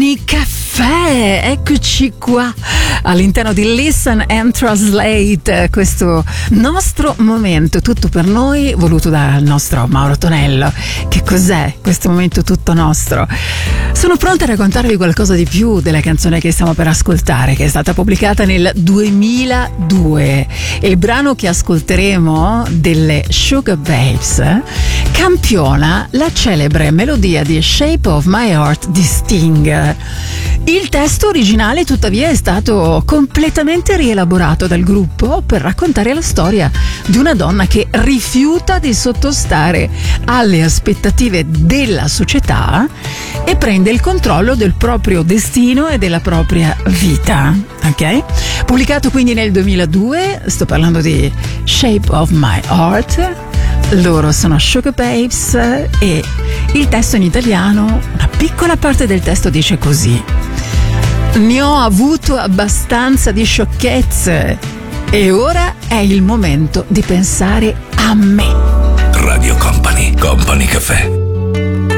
Company Café, eccoci qua all'interno di Listen and Translate, questo nostro momento tutto per noi voluto dal nostro Mauro Tonello. Che cos'è questo momento tutto nostro? Sono pronta a raccontarvi qualcosa di più della canzone che stiamo per ascoltare, che è stata pubblicata nel 2002. Il brano che ascolteremo, delle Sugababes, campiona la celebre melodia di Shape of My Heart di Sting. Il testo originale tuttavia è stato completamente rielaborato dal gruppo per raccontare la storia di una donna che rifiuta di sottostare alle aspettative della società e prende il controllo del proprio destino e della propria vita. Ok? Pubblicato quindi nel 2002, sto parlando di Shape of My Heart. Loro sono Sugababes e il testo in italiano, una piccola parte del testo dice così: ne ho avuto abbastanza di sciocchezze e ora è il momento di pensare a me. Radio Company, Company Café.